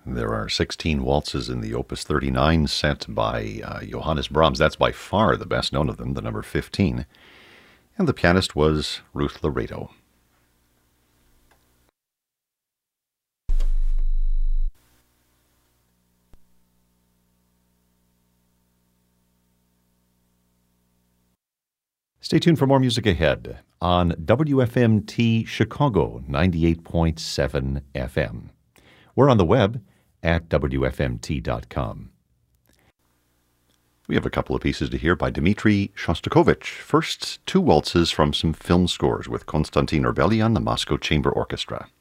There are 16 waltzes in the Opus 39 set by Johannes Brahms. That's by far the best known of them, the number 15. And the pianist was Ruth Laredo. Stay tuned for more music ahead on WFMT Chicago 98.7 FM. We're on the web at WFMT.com. We have a couple of pieces to hear by Dmitri Shostakovich. First, two waltzes from some film scores with Konstantin Orbelian, the Moscow Chamber Orchestra.